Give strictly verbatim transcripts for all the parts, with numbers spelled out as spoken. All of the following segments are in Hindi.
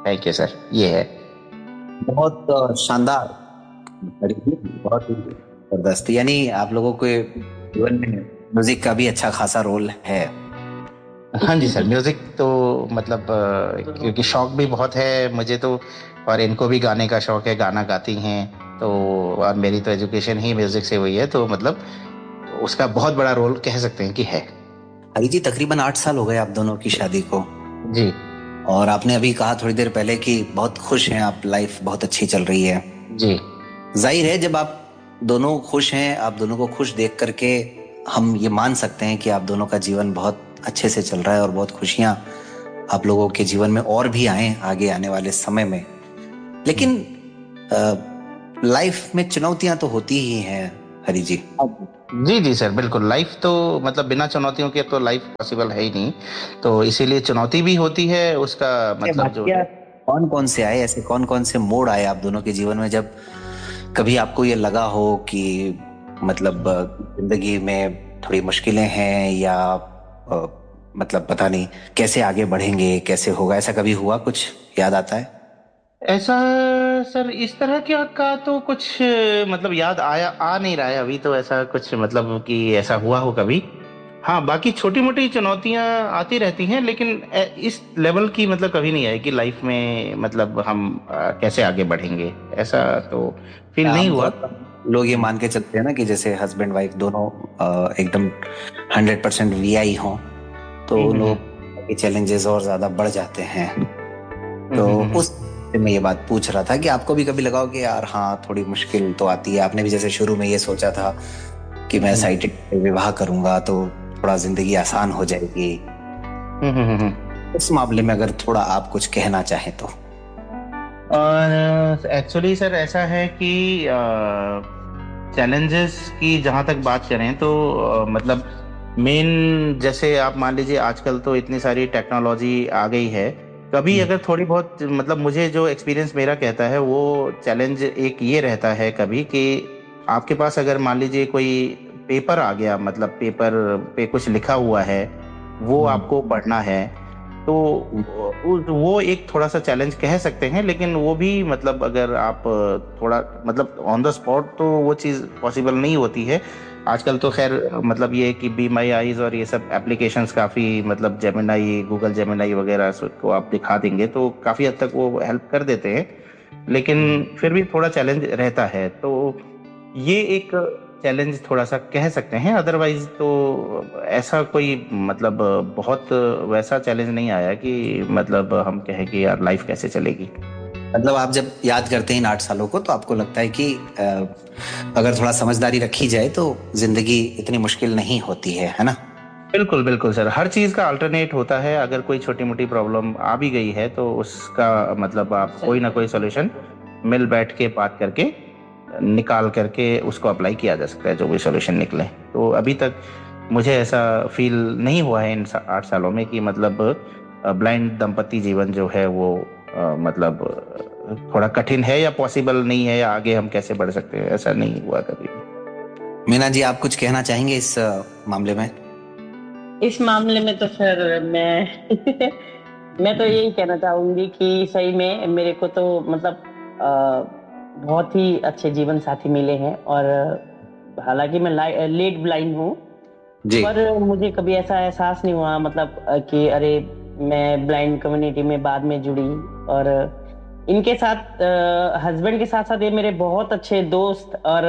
थैंक यू सर, ये है। बहुत अ, शानदार। बहुत ही जबरदस्त। यानी आप लोगों के जीवन में म्यूजिक का भी अच्छा खासा रोल है। हाँ जी सर, म्यूजिक तो मतलब अ, क्योंकि शौक भी बहुत है मुझे तो, और इनको भी गाने का शौक है, गाना गाती हैं तो। और मेरी तो एजुकेशन ही म्यूजिक से हुई है, तो मतलब उसका बहुत बड़ा रोल कह सकते हैं कि है। हरी जी, तकरीबन आठ साल हो गए आप दोनों की शादी को। जी। और आपने अभी कहा थोड़ी देर पहले कि बहुत खुश हैं आप, लाइफ बहुत अच्छी चल रही है। जी। जाहिर है, जब आप दोनों खुश हैं, आप दोनों को खुश देख करके हम ये मान सकते हैं कि आप दोनों का जीवन बहुत अच्छे से चल रहा है और बहुत खुशियां आप लोगों के जीवन में और भी आए आगे आने वाले समय में। लेकिन लाइफ में चुनौतियां तो होती ही हैं हरी जी। जी जी सर, बिल्कुल। लाइफ तो मतलब बिना चुनौतियों के तो लाइफ पॉसिबल है ही नहीं, तो इसीलिए चुनौती भी होती है उसका ये मतलब जो वाकया है। कौन कौन से आए, ऐसे कौन कौन से मोड़ आए आप दोनों के जीवन में जब कभी आपको ये लगा हो कि मतलब अ, जिंदगी में थोड़ी मुश्किलें हैं, या अ, मतलब पता नहीं कैसे आगे बढ़ेंगे, कैसे होगा, ऐसा कभी हुआ? कुछ याद आता है? ऐसा सर, इस तरह क्या का तो कुछ मतलब याद आया आ नहीं रहा है अभी, तो ऐसा कुछ मतलब कि ऐसा हुआ हो कभी। हाँ, बाकी छोटी मोटी चुनौतियां आती रहती हैं, लेकिन ए- इस लेवल की मतलब कभी नहीं आई कि लाइफ में मतलब हम अ, कैसे आगे बढ़ेंगे, ऐसा तो फील नहीं हुआ। आमतौर पर लोग ये मान के चलते हैं ना कि जैसे हस्बैंड वाइफ दोनों अ, एकदम हंड्रेड परसेंट वी आई हों, तो हम्म उन लोगों हम्म के चैलेंजेस और ज्यादा बढ़ जाते हैं। हम्म तो हम्म हम्म उस से मैं ये बात पूछ रहा था कि आपको भी कभी लगा हो कि यार हाँ, थोड़ी मुश्किल तो आती है। आपने भी जैसे शुरू में ये सोचा था कि मैं हम्म साइटेड से विवाह करूंगा तो थोड़ा जिंदगी आसान हो जाएगी। हम्म हम्म हम्म हम्म। उस मामले में अगर थोड़ा आप कुछ कहना चाहें तो। और एक्चुअली सर ऐसा है कि चैलेंजेस की जहाँ तक बात करें तो अ, मतलब मेन जैसे आप मान लीजिए आजकल तो इतनी सारी टेक्नोलॉजी आ गई है। कभी हम्म। अगर थोड़ी बहुत मतलब मुझे जो एक्सपीरियंस मेरा कहता है वो चैलेंज एक ये रहता है कभी कि आपके पास अगर मान लीजिए कोई पेपर आ गया, मतलब पेपर पे कुछ लिखा हुआ है, वो आपको पढ़ना है, तो उ- वो एक थोड़ा सा चैलेंज कह सकते हैं। लेकिन वो भी मतलब अगर आप थोड़ा मतलब ऑन द स्पॉट तो वो चीज़ पॉसिबल नहीं होती है। आजकल तो खैर मतलब ये है कि बी माई आईज और ये सब एप्लीकेशंस काफ़ी मतलब जेमिनाई, गूगल जेमिनाई वगैरह को आप दिखा देंगे तो काफ़ी हद तक वो हेल्प कर देते हैं। लेकिन फिर भी थोड़ा चैलेंज रहता है, तो ये एक चैलेंज थोड़ा सा कह सकते हैं। अदरवाइज तो ऐसा कोई मतलब बहुत वैसा चैलेंज नहीं आया कि मतलब हम कहें कि यार लाइफ कैसे चलेगी। मतलब आप जब याद करते हैं इन आठ सालों को तो आपको लगता है कि अ, अगर थोड़ा समझदारी रखी जाए तो जिंदगी इतनी मुश्किल नहीं होती है है ना? बिल्कुल बिल्कुल सर, हर चीज का अल्टरनेट होता है। अगर कोई छोटी मोटी प्रॉब्लम आ भी गई है तो उसका मतलब आप कोई ना कोई सोल्यूशन मिल बैठ के बात करके निकाल करके उसको अप्लाई किया जा सकता है, जो भी सोल्यूशन निकले। तो अभी तक मुझे ऐसा फील नहीं हुआ है इन सा, आठ सालों में कि मतलब ब्लाइंड दंपति जीवन जो है वो अ, मतलब अ, थोड़ा कठिन है या पॉसिबल नहीं है, या आगे हम कैसे बढ़ सकते हैं, ऐसा नहीं हुआ कभी भी। मीना जी, आप कुछ कहना चाहेंगे इस अ, मामले में? इस मामले में तो सर मैं मैं तो यही कहना चाहूंगी कि सही में मेरे को तो मतलब अ, बहुत ही अच्छे जीवन साथी मिले हैं। और हालांकि मैं लेट ब्लाइंड हूँ, जी। पर मुझे कभी ऐसा एहसास नहीं हुआ मतलब अ, कि अरे मैं ब्लाइंड कम्युनिटी में बाद में जुड़ी। और इनके साथ हस्बैंड के साथ साथ ये मेरे बहुत अच्छे दोस्त और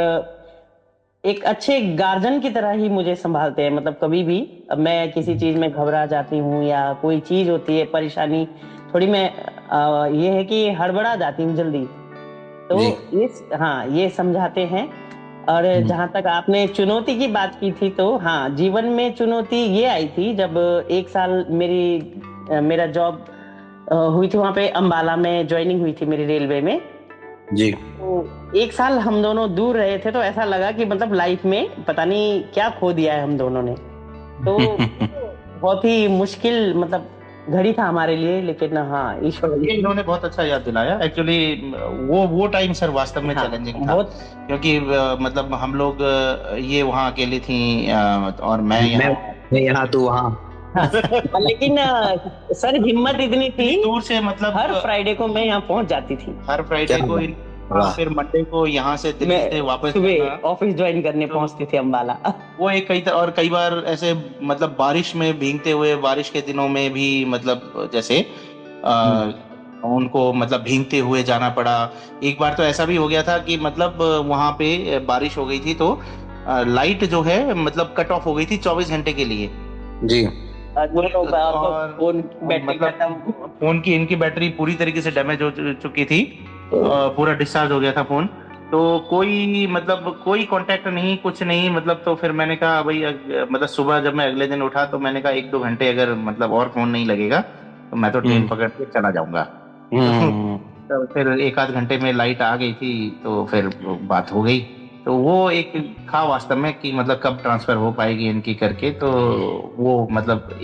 एक अच्छे गार्जियन की तरह ही मुझे संभालते हैं। मतलब कभी भी अब मैं किसी चीज में घबरा जाती हूँ या कोई चीज होती है परेशानी, थोड़ी मैं अ, ये है कि हड़बड़ा जाती हूँ जल्दी, तो जी। ये हाँ ये समझाते हैं। और हम्म। जहां तक आपने चुनौती की बात की थी, तो हाँ जीवन में चुनौती ये आई थी जब एक साल मेरी अ, मेरा जॉब हुई थी वहां पे अंबाला में, ज्वाइनिंग हुई थी मेरी रेलवे में। जी। तो एक साल हम दोनों दूर रहे थे, तो ऐसा लगा कि मतलब लाइफ में पता नहीं क्या खो दिया है हम दोनों ने। तो बहुत ही मुश्किल मतलब घड़ी था हमारे लिए, लेकिन हाँ ईश्वर ये इन्होंने बहुत अच्छा याद दिलाया एक्चुअली। वो वो टाइम सर वास्तव में हाँ चैलेंजिंग था, बहुत क्योंकि अ, मतलब हम लोग अ, ये वहाँ अकेली थी, अ, और मैं मैं यहाँ। मैं यहाँ, तू वहाँ। लेकिन अ, सर हिम्मत इतनी थी, दूर से मतलब हर फ्राइडे को मैं यहाँ पहुंच जाती थी। हर फ्राइडे को इन- हाँ, फिर मंडे को यहाँ से दिल्ली से मैं वापस सुबह ऑफिस ज्वाइन करने तो- पहुंचती थी अम्बाला। वो एक कई और कई बार ऐसे मतलब बारिश में भीगते हुए, बारिश के दिनों में भी मतलब जैसे आ, उनको मतलब भीगते हुए जाना पड़ा। एक बार तो ऐसा भी हो गया था कि मतलब वहां पे बारिश हो गई थी तो आ, लाइट जो है मतलब कट ऑफ हो गई थी चौबीस घंटे के लिए जी। और और बैटरी मतलब खत्म। फोन की इनकी बैटरी पूरी तरीके से डैमेज हो चु- चुकी थी, अ, पूरा डिस्चार्ज हो गया था फोन। तो कोई मतलब कोई कांटेक्ट नहीं, कुछ नहीं मतलब। तो फिर मैंने कहा भाई अग- मतलब सुबह जब मैं अगले दिन उठा तो मैंने कहा एक दो घंटे अगर मतलब और फोन नहीं लगेगा तो मैं तो ट्रेन पकड़ के चला जाऊंगा। तो, हम्म। तो फिर एक आध घंटे में लाइट आ गई थी तो फिर बात हो गई। तो वो एक था वास्तव में कि मतलब कब ट्रांसफर हो पाएगी इनकी करके। तो वो मतलब